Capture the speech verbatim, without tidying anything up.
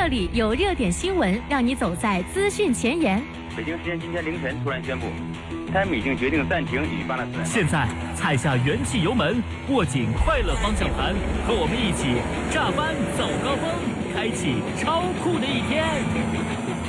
这里有热点新闻，让你走在资讯前沿。 北京时间今天凌晨突然宣布，他们已经决定暂停与巴勒斯坦。 现在踩下元气油门，握紧快乐方向盘，和我们一起炸翻走高峰，开启超酷的一天。